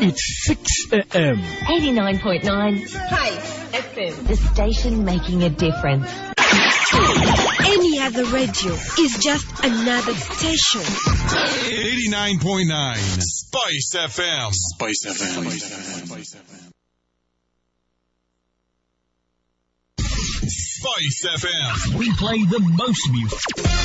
It's 6 a.m. 89.9 Spice FM. The station making a difference. Any other radio is just another station. 89.9 Spice FM. Spice FM. Spice FM. We play the most music.